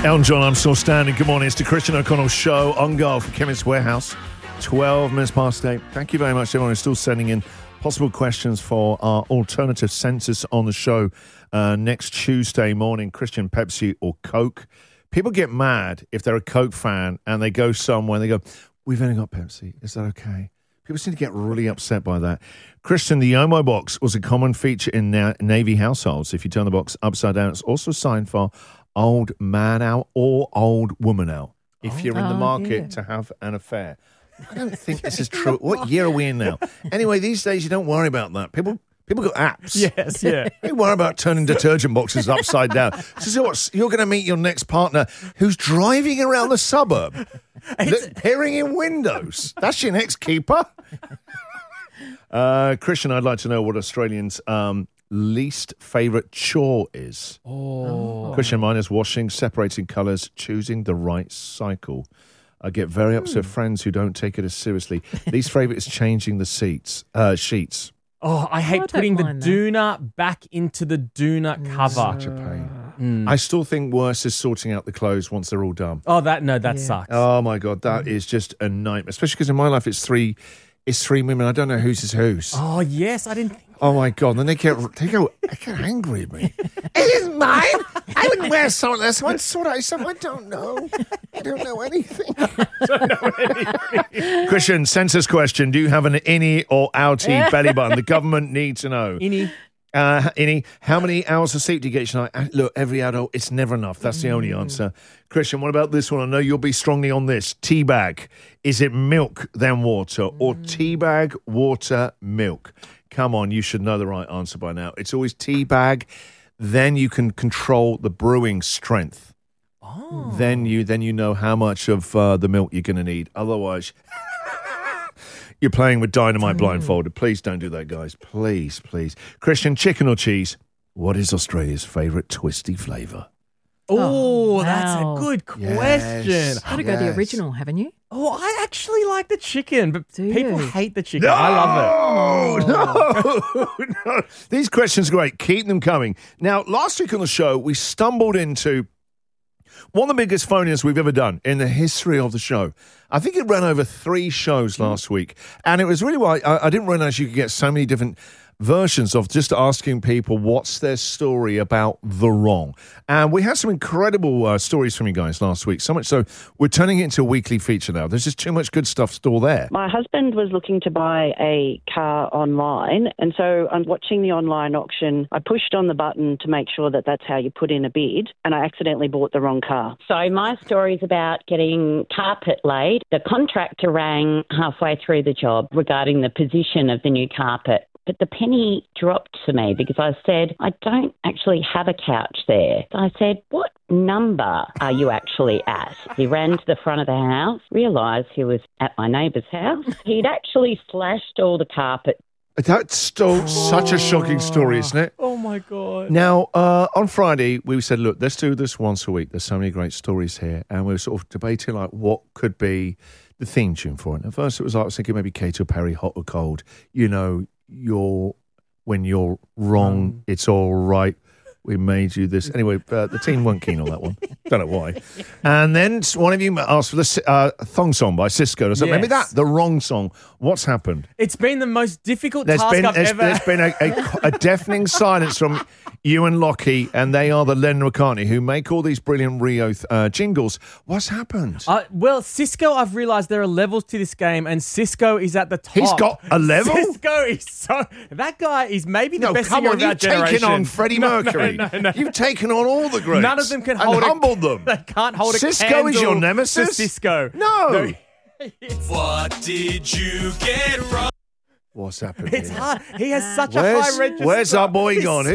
Elton John, I'm Still Standing. Good morning. It's the Christian O'Connell Show on Go for Chemist Warehouse. 12 minutes past 8. Thank you very much, everyone who's still sending in possible questions for our alternative census on the show next Tuesday morning. Christian, Pepsi or Coke? People get mad if they're a Coke fan and they go somewhere and they go, we've only got Pepsi. Is that okay? People seem to get really upset by that. Christian, the Omo box was a common feature in Navy households. If you turn the box upside down, it's also a sign for old man out or old woman out if you're in the market to have an affair. I don't think this is true. What year are we in now? Anyway, these days you don't worry about that. People got apps. Yes, yeah. They worry about turning detergent boxes upside down. So what, you're going to meet your next partner who's driving around the suburb, peering in windows. That's your next keeper. Christian, I'd like to know what Australians' least favourite chore is. Christian, mine is washing, separating colours, choosing the right cycle. I get very upset with friends who don't take it as seriously. Least favourite is changing the sheets. Oh, I hate putting the doona back into the doona cover. Such a pain. I still think worse is sorting out the clothes once they're all done. Oh, that sucks. Oh my God, that is just a nightmare. Especially because in my life it's three women. I don't know whose is whose. Oh yes, I didn't think. Oh my God, and then they get angry at me. It isn't mine. I wouldn't wear something like this. I'd sort out something. I don't know. I don't know anything. Christian, census question. Do you have an innie or outie belly button? The government needs to know. Innie. Innie, how many hours of sleep do you get each night? Look, every adult, it's never enough. That's the only answer. Christian, what about this one? I know you'll be strongly on this. Teabag. Is it milk, then water? Or teabag, water, milk? Come on, you should know the right answer by now. It's always teabag. Then you can control the brewing strength. Oh. Then you know how much of the milk you're going to need. Otherwise, you're playing with dynamite blindfolded. Please don't do that, guys. Please, please. Christian, chicken or cheese? What is Australia's favourite twisty flavour? Oh, that's a good question. You've got to go the original, haven't you? Oh, I actually like the chicken, but people hate the chicken. No! I love it. No. These questions are great. Keep them coming. Now, last week on the show, we stumbled into one of the biggest phone-ins we've ever done in the history of the show. I think it ran over 3 shows last week, and it was really why I didn't realise you could get so many different versions of just asking people what's their story about the wrong. And we had some incredible stories from you guys last week, so much so we're turning it into a weekly feature now. There's just too much good stuff still there. My husband was looking to buy a car online, and so I'm watching the online auction. I pushed on the button to make sure that that's how you put in a bid, and I accidentally bought the wrong car. So my story is about getting carpet laid. The contractor rang halfway through the job regarding the position of the new carpet. But the penny dropped to me because I said, I don't actually have a couch there. So I said, what number are you actually at? He ran to the front of the house, realised he was at my neighbour's house. He'd actually slashed all the carpet. That's still such a shocking story, isn't it? Oh, my God. Now, on Friday, we said, look, let's do this once a week. There's so many great stories here. And we were sort of debating, like, what could be the theme tune for it. At first, it was like, I was thinking maybe Katy Perry, Hot or Cold. You know, when you're wrong, it's all right. We made you this. Anyway, the team weren't keen on that one. Don't know why. And then one of you asked for the thong song by Cisco. I said, maybe that, the wrong song. What's happened? It's been the most difficult task I've ever... There's been a deafening silence from you and Lockie, and they are the Lennon McCartney who make all these brilliant Rio jingles. What's happened? Well, Cisco, I've realised there are levels to this game, and Cisco is at the top. He's got a level? Cisco is so... That guy is maybe the best singer of our generation. You've taken on Freddie Mercury. No. You've taken on all the greats. None of them can hold humbled them. They can't hold Cisco a candle. Is your nemesis? To Cisco. No. What did you get wrong? What's happened? It's hard. He has such a high register. Where's our boy gone?